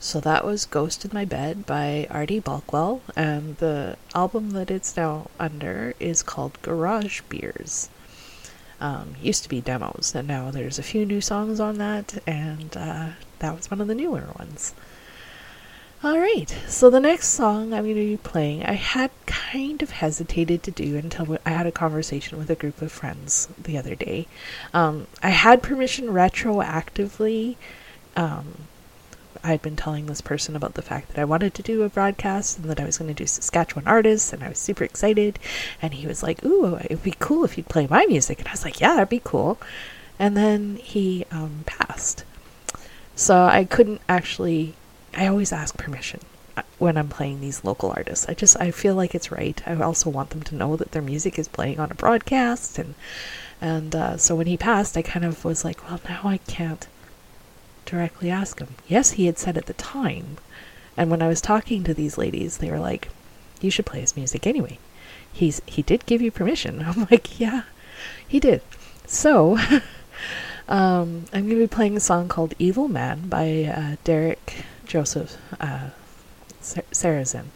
So that was Ghost in My Bed by Artie Balkwell, and the album that it's now under is called Garage Beers. Used to be demos, and now there's a few new songs on that, and that was one of the newer ones. Alright, so the next song I'm going to be playing, I had kind of hesitated to do until I had a conversation with a group of friends the other day. I had permission retroactively. I'd been telling this person about the fact that I wanted to do a broadcast and that I was going to do Saskatchewan artists, and I was super excited. And he was like, "Ooh, it'd be cool if you'd play my music." And I was like, "Yeah, that'd be cool." And then he passed. So I couldn't actually. I always ask permission when I'm playing these local artists. I feel like it's right. I also want them to know that their music is playing on a broadcast, and so when he passed, I kind of was like, well, now I can't directly ask him. Yes, he had said at the time, and when I was talking to these ladies, they were like, "You should play his music anyway. He did give you permission." I'm like, "Yeah, he did." So I'm going to be playing a song called "Evil Man" by Derek Joseph Sarrazin.